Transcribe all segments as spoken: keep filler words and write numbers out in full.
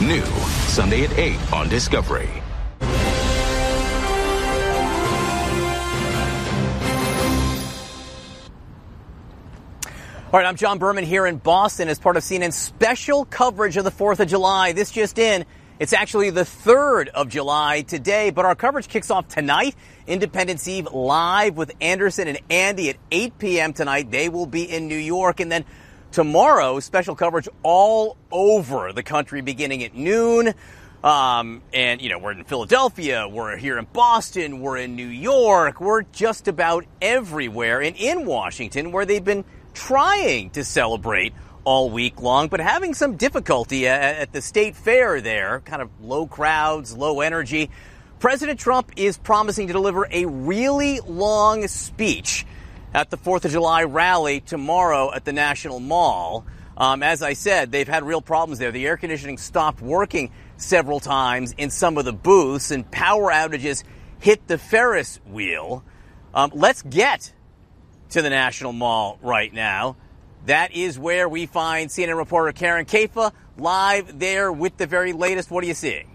New Sunday at eight on Discovery. All right, I'm John Berman here in Boston as part of C N N's special coverage of the fourth of July. This just in, it's actually the third of July today, but our coverage kicks off tonight. Independence Eve live with Anderson and Andy at eight p.m. tonight. They will be in New York. And then tomorrow, special coverage all over the country beginning at noon. Um, and, you know, we're in Philadelphia, we're here in Boston, we're in New York, we're just about everywhere. And in Washington, where they've been trying to celebrate all week long, but having some difficulty at, at the state fair there, kind of low crowds, low energy. President Trump is promising to deliver a really long speech at the fourth of July rally tomorrow at the National Mall. Um, as I said, they've had real problems there. The air conditioning stopped working several times in some of the booths, and power outages hit the Ferris wheel. Um, let's get to the National Mall right now. That is where we find C N N reporter Karen Caifa live there with the very latest. What are you seeing?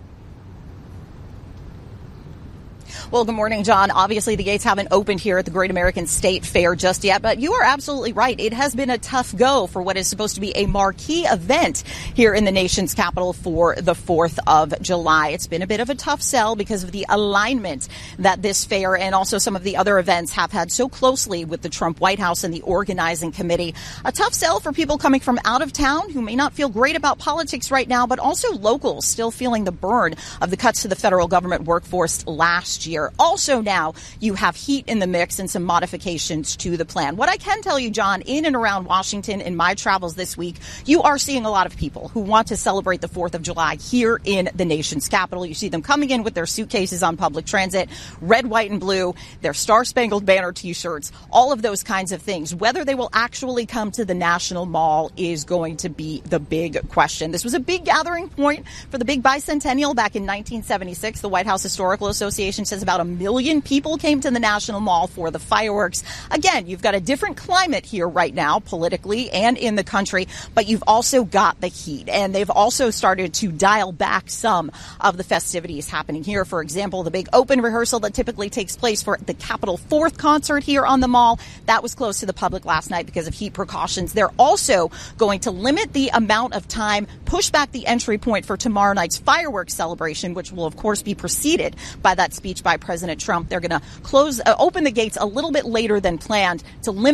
Well, good morning, John. Obviously, the gates haven't opened here at the Great American State Fair just yet, but you are absolutely right. It has been a tough go for what is supposed to be a marquee event here in the nation's capital for the fourth of July. It's been a bit of a tough sell because of the alignment that this fair and also some of the other events have had so closely with the Trump White House and the organizing committee. A tough sell for people coming from out of town who may not feel great about politics right now, but also locals still feeling the burn of the cuts to the federal government workforce last year. Also now you have heat in the mix and some modifications to the plan. What I can tell you, John, in and around Washington in my travels this week, you are seeing a lot of people who want to celebrate the fourth of July here in the nation's capital. You see them coming in with their suitcases on public transit, red, white, and blue, their Star-Spangled Banner T-shirts, all of those kinds of things. Whether they will actually come to the National Mall is going to be the big question. This was a big gathering point for the big bicentennial back in nineteen seventy-six. The White House Historical Association says about a million people came to the National Mall for the fireworks. Again, you've got a different climate here right now, politically and in the country, but you've also got the heat. And they've also started to dial back some of the festivities happening here. For example, the big open rehearsal that typically takes place for the Capitol Fourth concert here on the Mall, that was closed to the public last night because of heat precautions. They're also going to limit the amount of time, push back the entry point for tomorrow night's fireworks celebration, which will, of course, be preceded by that speech by President Trump. They're going to close, uh, open the gates a little bit later than planned to limit